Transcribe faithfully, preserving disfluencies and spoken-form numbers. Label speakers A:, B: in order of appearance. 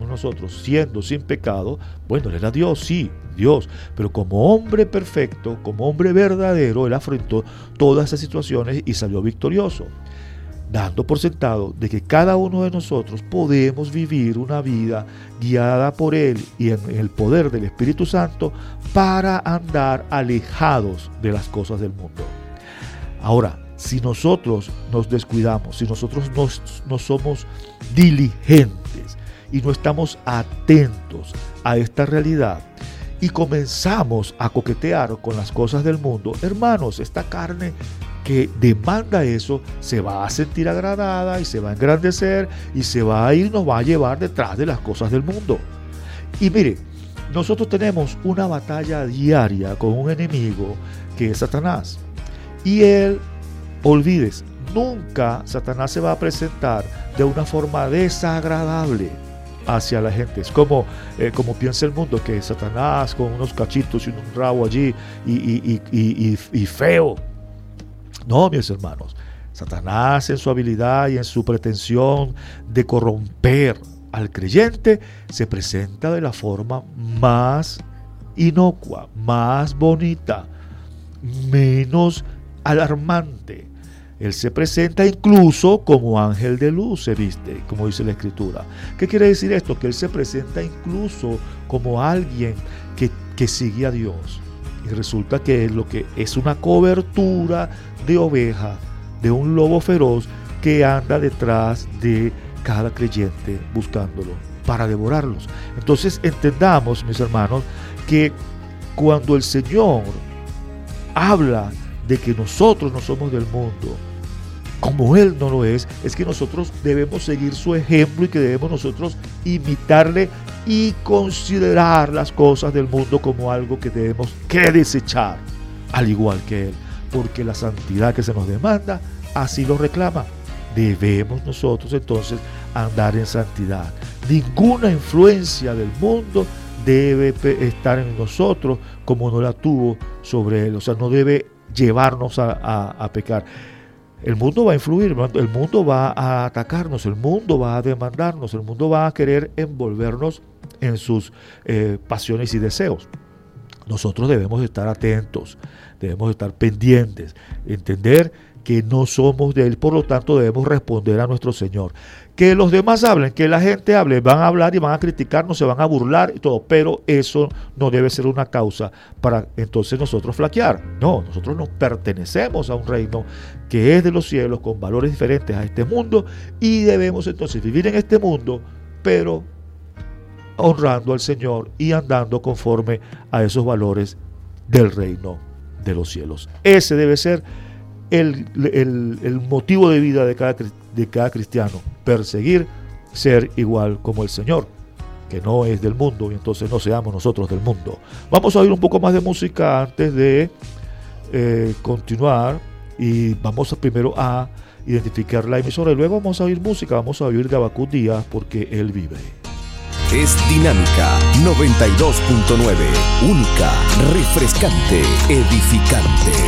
A: nosotros siendo sin pecado, bueno, él era Dios, sí, Dios, pero como hombre perfecto, como hombre verdadero, él afrontó todas esas situaciones y salió victorioso, dando por sentado de que cada uno de nosotros podemos vivir una vida guiada por Él y en el poder del Espíritu Santo para andar alejados de las cosas del mundo. Ahora, si nosotros nos descuidamos, si nosotros no, no somos diligentes y no estamos atentos a esta realidad y comenzamos a coquetear con las cosas del mundo, hermanos, esta carne que demanda eso se va a sentir agradada y se va a engrandecer y se va a ir y nos va a llevar detrás de las cosas del mundo. Y mire, nosotros tenemos una batalla diaria con un enemigo que es Satanás. Y él, olvides, nunca Satanás se va a presentar de una forma desagradable hacia la gente. Es como, eh, como piensa el mundo, que Satanás con unos cachitos y un rabo allí y, y, y, y, y, y feo. No, mis hermanos, Satanás en su habilidad y en su pretensión de corromper al creyente se presenta de la forma más inocua, más bonita, menos alarmante. Él se presenta incluso como ángel de luz, se viste, como dice la Escritura. ¿Qué quiere decir esto? Que él se presenta incluso como alguien que, que sigue a Dios. Y resulta que es lo que es una cobertura de oveja, de un lobo feroz que anda detrás de cada creyente buscándolo para devorarlos. Entonces entendamos, mis hermanos, que cuando el Señor habla de que nosotros no somos del mundo, como Él no lo es, es que nosotros debemos seguir su ejemplo y que debemos nosotros imitarle y considerar las cosas del mundo como algo que debemos que desechar, al igual que Él, porque la santidad que se nos demanda así lo reclama. Debemos nosotros entonces andar en santidad. Ninguna influencia del mundo debe estar en nosotros como no la tuvo sobre Él, o sea, no debe llevarnos a, a, a pecar. El mundo va a influir, el mundo va a atacarnos, el mundo va a demandarnos, el mundo va a querer envolvernos en sus eh, pasiones y deseos. Nosotros debemos estar atentos, debemos estar pendientes, entender que no somos de Él, por lo tanto debemos responder a nuestro Señor. Que los demás hablen, que la gente hable, van a hablar y van a criticarnos, se van a burlar y todo, pero eso no debe ser una causa para entonces nosotros flaquear. No, nosotros nos pertenecemos a un reino que es de los cielos, con valores diferentes a este mundo, y debemos entonces vivir en este mundo, pero honrando al Señor y andando conforme a esos valores del reino de los cielos. Ese debe ser el, el, el motivo de vida de cada, de cada cristiano, perseguir ser igual como el Señor, que no es del mundo, y entonces no seamos nosotros del mundo. Vamos a oír un poco más de música antes de eh, continuar, y vamos a, primero a identificar la emisora y luego vamos a oír música. Vamos a oír de Habacuc Díaz, porque Él vive.
B: Es Dinámica noventa y dos punto nueve, única, refrescante, edificante.